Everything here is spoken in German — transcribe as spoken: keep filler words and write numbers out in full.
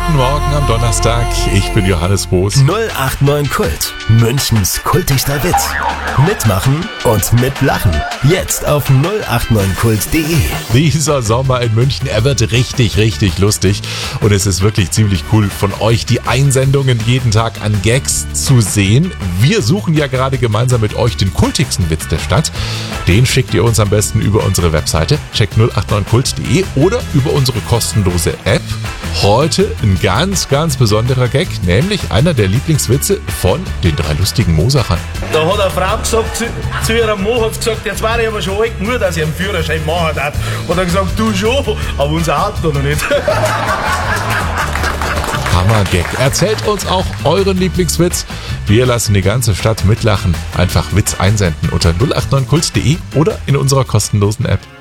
Guten Morgen am Donnerstag, ich bin Johannes Boos. null acht neun Kult, Münchens kultigster Witz. Mitmachen und mitlachen. Jetzt auf null acht neun kult punkt de. Dieser Sommer in München, er wird richtig, richtig lustig. Und es ist wirklich ziemlich cool von euch, die Einsendungen jeden Tag an Gags zu sehen. Wir suchen ja gerade gemeinsam mit euch den kultigsten Witz der Stadt. Den schickt ihr uns am besten über unsere Webseite, checkt null acht neun kult punkt de oder über unsere kostenlose App. Heute ein ganz, ganz besonderer Gag, nämlich einer der Lieblingswitze von den drei lustigen Moosachern. Da hat eine Frau gesagt, zu, zu ihrem Mann hat gesagt, jetzt war ich aber schon alt genug, dass ich einen Führerschein machen darf. Hat er gesagt, du schon, aber unser Auto noch nicht. Hammer-Gag. Erzählt uns auch euren Lieblingswitz. Wir lassen die ganze Stadt mitlachen. Einfach Witz einsenden unter null acht neun kult punkt de oder in unserer kostenlosen App.